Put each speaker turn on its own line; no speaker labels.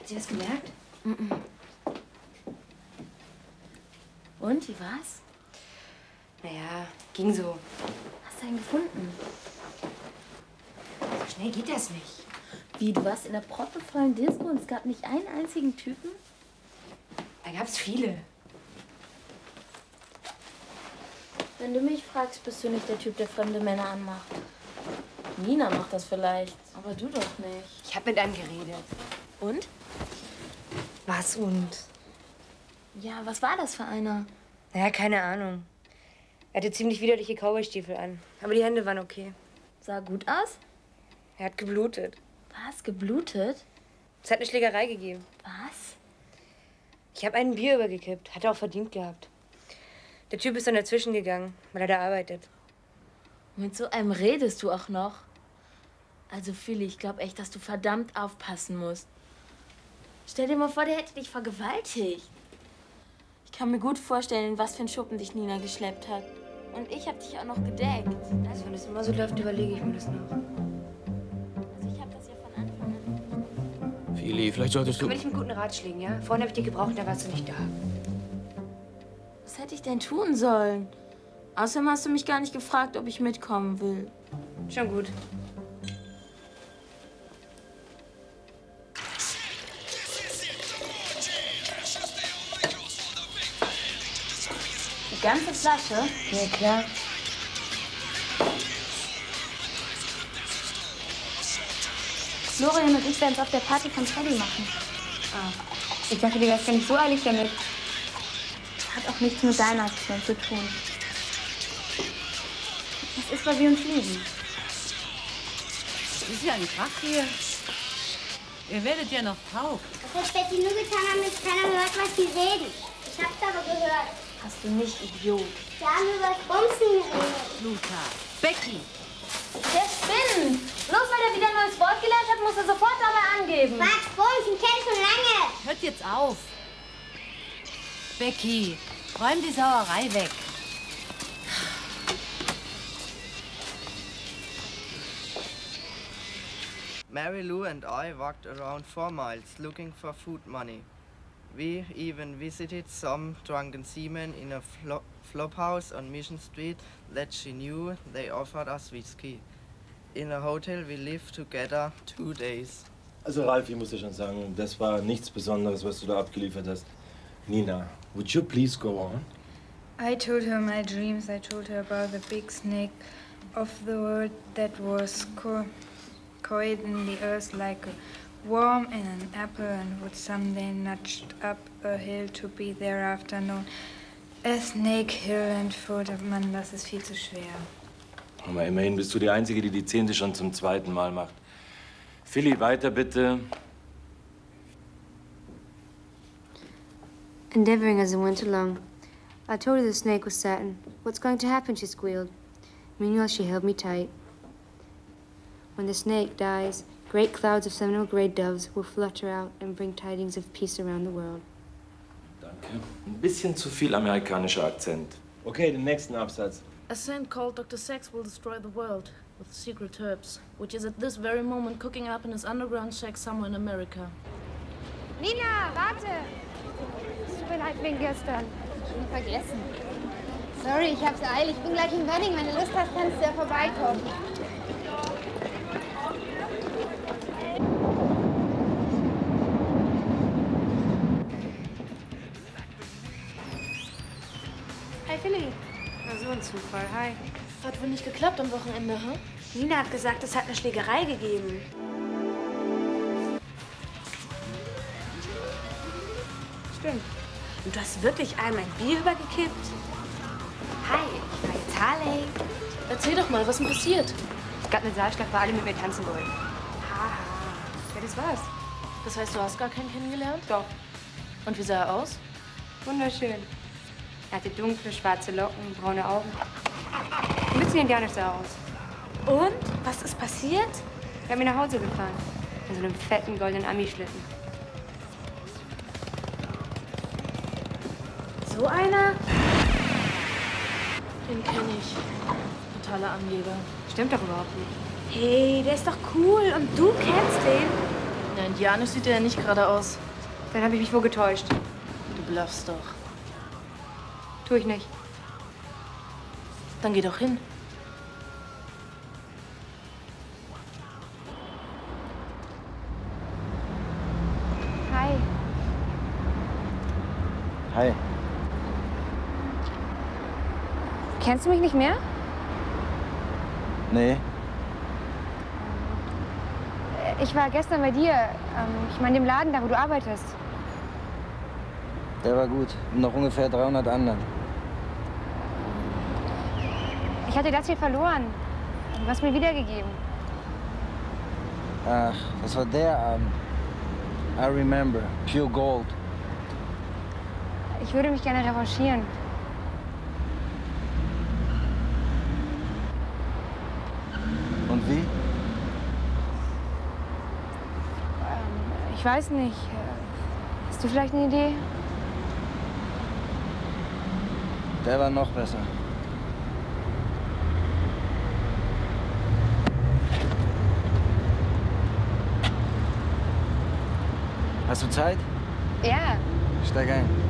Hast du das gemerkt?
Und, wie war's?
Naja, ging so.
Hast du einen gefunden?
So schnell geht das nicht.
Wie, du warst in der proppevollen Disco und es gab nicht einen einzigen Typen?
Da gab's viele.
Wenn du mich fragst, bist du nicht der Typ, der fremde Männer anmacht. Nina macht das vielleicht, aber du doch nicht.
Ich hab mit einem geredet.
Und?
Was und?
Ja, was war das für einer?
Naja, keine Ahnung. Er hatte ziemlich widerliche Cowboystiefel an. Aber die Hände waren okay.
Sah gut aus?
Er hat geblutet.
Was? Geblutet?
Es hat eine Schlägerei gegeben.
Was?
Ich habe ein Bier übergekippt. Hat er auch verdient gehabt. Der Typ ist dann dazwischen gegangen, weil er da arbeitet.
Mit so einem redest du auch noch? Also, Philly, ich glaube echt, dass du verdammt aufpassen musst. Stell dir mal vor, der hätte dich vergewaltigt. Ich kann mir gut vorstellen, in was für einen Schuppen dich Nina geschleppt hat. Und ich habe dich auch noch gedeckt.
Also, wenn es immer so läuft, überlege ich mir das noch.
Also, ich habe das ja von Anfang an...
Philly, vielleicht solltest du...
Komm mit mit guten Ratschlägen, ja? Vorhin habe ich dich gebraucht, da warst du nicht da.
Was hätte ich denn tun sollen? Außerdem hast du mich gar nicht gefragt, ob ich mitkommen will.
Schon gut.
Die ganze Flasche?
Ja, klar.
Florian und ich werden es auf der Party von Teddy machen.
Ah. Ich dachte, du wärst gar nicht so eilig damit.
Hat auch nichts mit deiner Aktion zu tun. Das ist, weil wir uns lieben.
Das ist ja ein Krach hier. Ihr werdet ja noch taub.
Das hat Betty nur getan, damit keiner hört, was sie reden. Ich hab's aber gehört.
Hast du nicht, Idiot.
Wir haben über das Bumsen geredet.
Lothar. Becky.
Der spinnt. Bloß weil er wieder ein neues Wort gelernt hat, muss er sofort dabei angeben.
Quatsch, Bumsen kenn ich schon lange.
Hört jetzt auf. Becky, räum die Sauerei weg.
Mary Lou and I walked around 4 miles looking for food money. We even visited some drunken seamen in a flophouse on Mission Street that she knew they offered us whiskey. In a hotel we lived together 2 days.
Also Ralf, ich muss dir schon sagen, das war nichts Besonderes, was du da abgeliefert hast. Nina, would you please go on?
I told her my dreams. I told her about the big snake of the world that was coiled in the earth like a worm in an apple and would someday nudge up a hill to be thereafter known as Snake Hill and Foot. Mann, das ist viel zu schwer.
Aber immerhin bist du die Einzige, die die 10. schon zum 2. Mal macht. Philly, weiter bitte.
Endeavoring as I went along, I told her the snake was certain. What's going to happen, she squealed. Meanwhile, she held me tight. When the snake dies, great clouds of seminal gray doves will flutter out and bring tidings of peace around the world.
Danke. Ein bisschen zu viel amerikanischer Akzent. Okay, den nächsten Absatz.
A saint called Dr. Sex will destroy the world with secret herbs, which is at this very moment cooking up in his underground shack somewhere in America.
Nina, warte! Es tut mir leid wegen gestern. Schon vergessen. Sorry, ich hab's eilig. Ich bin gleich im Wedding. Wenn du Lust hast, kannst du ja vorbeikommen.
Hi, Philly.
Na, so ein Zufall. Hi.
Hat wohl nicht geklappt am Wochenende, hm?
Nina hat gesagt, es hat eine Schlägerei gegeben. Stimmt. Und du hast wirklich einmal ein Bier übergekippt? Hi, ich war jetzt Harley.
Erzähl doch mal, was denn passiert?
Es gab eine Saalschlacht, wo alle mit mir tanzen wollten. Haha. Ja, das war's.
Das heißt, du hast gar keinen kennengelernt?
Doch.
Und wie sah er aus?
Wunderschön. Er hatte dunkle, schwarze Locken, braune Augen. Ein bisschen indianisch sah er aus.
Und? Was ist passiert?
Wir haben ihn nach Hause gefahren. In so einem fetten, goldenen Ami-Schlitten.
So einer? Den kenne ich. Totaler Angeber.
Stimmt doch überhaupt nicht.
Hey, der ist doch cool. Und du kennst den?
Ja, indianisch sieht er ja nicht gerade aus.
Dann habe ich mich wohl getäuscht.
Du bluffst doch.
Tu ich nicht.
Dann geh doch hin.
Hi.
Hi.
Kennst du mich nicht mehr?
Nee.
Ich war gestern bei dir. Ich meine, dem Laden da, wo du arbeitest.
Der war gut. Und noch ungefähr 300 anderen.
Ich hatte das hier verloren. Du hast mir wiedergegeben.
Ach, das war der Abend. I remember. Pure Gold.
Ich würde mich gerne revanchieren.
Und wie?
Ich weiß nicht. Hast du vielleicht eine Idee?
Der war noch besser. Hast du Zeit?
Ja.
Steig ein.